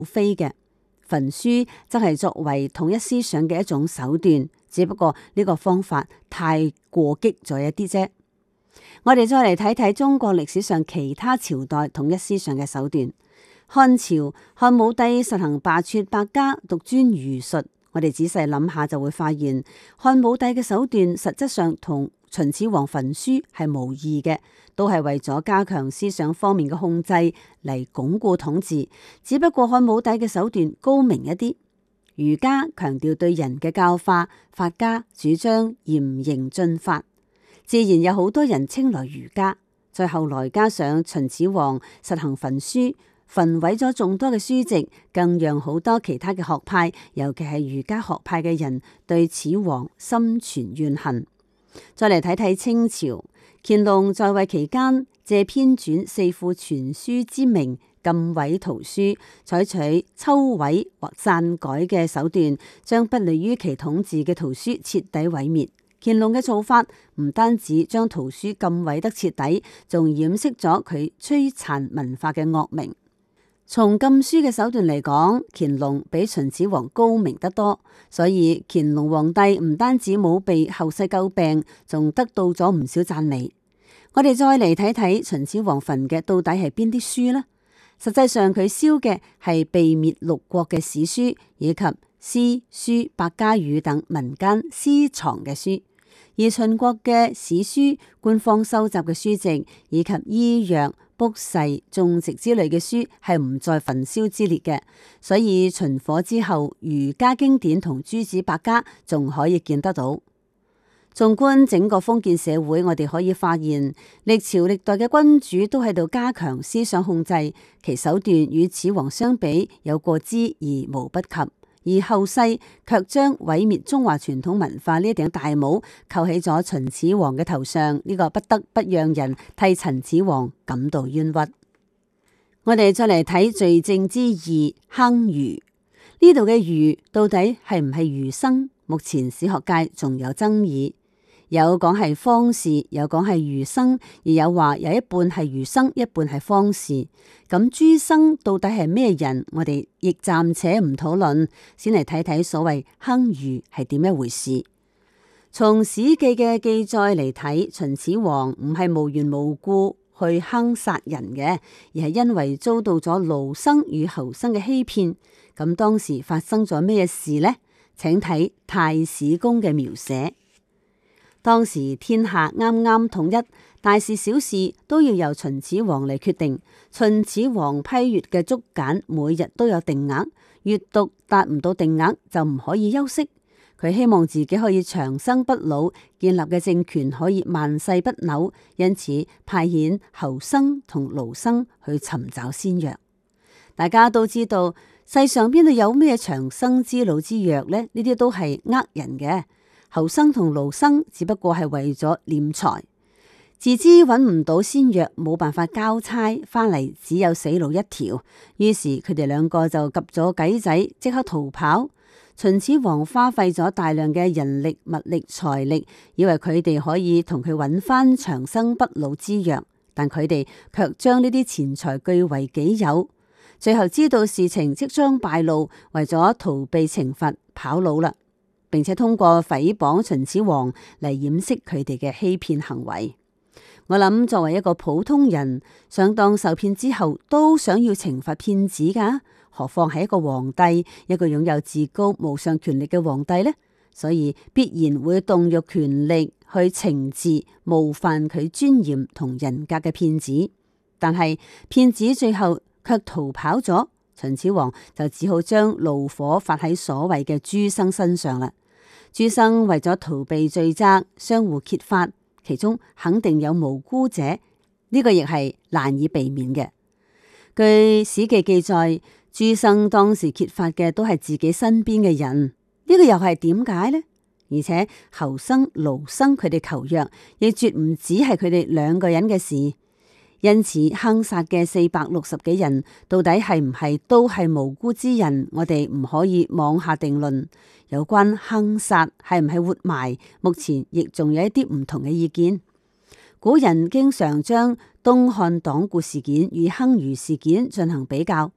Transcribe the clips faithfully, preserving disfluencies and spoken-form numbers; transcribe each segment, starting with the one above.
非嘅。焚書則係作為統一思想嘅一種手段，只不過呢個方法太過激咗一啲啫。我哋再嚟睇睇中國歷史上其他朝代統一思想嘅手段。漢朝漢武帝實行罷黜百家，獨尊儒術。我哋仔細諗下就會發現，漢武帝嘅手段實質上同秦始皇焚書係無異嘅，都係為咗加強思想方面嘅控制嚟鞏固統治。只不過漢武帝嘅手段高明一啲，儒家強調對人嘅教化，法家主張嚴刑峻法，自然有好多人青睞儒家。再後來加上秦始皇實行焚書，焚毀咗眾多嘅書籍，更讓好多其他嘅學派，尤其係儒家學派嘅人對始皇心存怨恨。再嚟睇睇清朝，乾隆在位期間，借編纂四庫全書之名禁毀圖書，採取抽毀或篡改嘅手段，將不利於其統治嘅圖書徹底毀滅。乾隆嘅做法唔單止將圖書禁毀得徹底，仲掩飾咗佢摧殘文化嘅惡名。從禁書嘅手段嚟講，乾隆比秦始皇高明得多，所以乾隆皇帝唔單止冇被後世詬病，仲得到咗唔少讚美。我哋再嚟睇睇秦始皇焚嘅到底係邊啲書呢？實際上佢燒嘅係被滅六國嘅史書，以及詩書百家語等民間私藏嘅書。而秦國嘅史書、官方收集嘅書籍以及醫藥、卜筮、種植之類嘅書係唔在焚燒之列嘅，所以秦火之後，儒家經典同諸子百家仲可以見得到。縱觀整個封建社會，我哋可以發現，歷朝歷代嘅君主都喺度加強思想控制，其手段與始皇相比有過之而無不及。而後世卻將毀滅中華傳統文化呢一頂大帽扣喺咗秦始皇嘅頭上，呢、這個不得不讓人替秦始皇感到冤屈。我哋再嚟睇罪證之二，坑儒。呢度嘅儒到底係唔係儒生？目前史學界仲有爭議，有講係方士，有講係儒生，而有話有一半係儒生，一半係方士。咁諸生到底係咩人？我哋亦暫且唔討論，先嚟睇睇所謂坑儒係點一回事。從史記嘅記載嚟睇，秦始皇唔係無緣無故去坑殺人嘅，而係因為遭到咗盧生與侯生嘅欺騙。咁當時發生咗咩事呢？請睇《太史公》嘅描寫。當時天下啱啱統一，大事小事都要由秦始皇嚟決定。秦始皇批閱嘅竹簡每日都有定額，閱讀達唔到定額就唔可以休息。佢希望自己可以長生不老，建立嘅政權可以萬世不朽，因此派遣侯生同盧生去尋找仙藥。大家都知道，世上邊度有咩長生之老之藥呢？呢啲都係呃人嘅。侯生同盧生只不過係為咗斂財，自知揾唔到仙藥，冇辦法交差翻嚟，只有死路一條。於是佢哋兩個就急咗計仔，即刻逃跑。秦始皇花費咗大量嘅人力、物力、財力，以為佢哋可以同佢揾翻長生不老之藥，但佢哋卻將呢啲錢財據為己有。最後知道事情即將敗露，為咗逃避懲罰，跑佬啦，並且通過誹謗秦始皇嚟掩飾佢哋嘅欺騙行為。我諗作為一個普通人，上當受騙之後都想要懲罰騙子噶，何況係一個皇帝，一個擁有至高無上權力嘅皇帝呢？所以必然會動用權力去懲治冒犯佢尊嚴同人格嘅騙子。但係騙子最後卻逃跑咗，秦始皇就只好將怒火發喺所謂嘅諸生身上啦。諸生為咗逃避罪責，相互揭發，其中肯定有無辜者，呢、這個亦係難以避免嘅。據史記記載，諸生當時揭發嘅都係自己身邊嘅人，呢、這個又係點解呢？而且侯生、盧生佢哋求藥，亦絕唔止係佢哋兩個人嘅事。因此坑殺嘅四百六十幾人，到底係唔係都係無辜之人？我哋唔可以妄下定論。有關坑殺係唔係活埋，目前亦仲有一啲唔同嘅意見。古人經常將東漢黨錮事件與坑儒事件進行比較。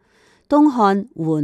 東漢桓